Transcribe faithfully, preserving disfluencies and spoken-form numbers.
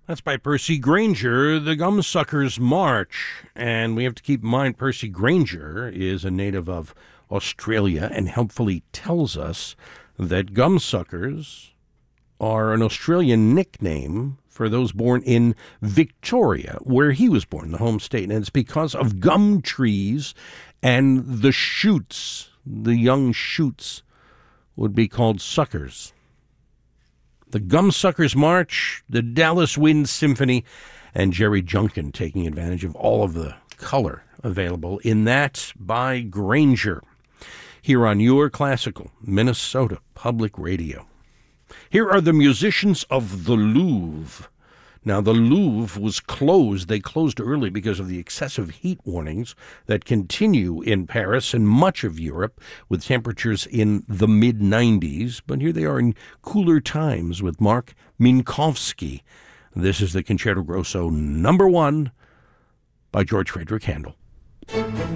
That's by Percy Grainger, The Gumsuckers March. And we have to keep in mind Percy Grainger is a native of Australia and helpfully tells us that gumsuckers are an Australian nickname for those born in Victoria, where he was born, the home state. And it's because of gum trees and the shoots, the young shoots would be called suckers. The Gumsuckers March, the Dallas Wind Symphony, and Jerry Junkin taking advantage of all of the color available in that by Grainger, here on your classical Minnesota Public Radio. Here are the musicians of the Louvre. Now, the Louvre was closed. They closed early because of the excessive heat warnings that continue in Paris and much of Europe with temperatures in the mid nineties. But here they are in cooler times with Mark Minkowski. This is the Concerto Grosso number one by George Frederick Handel.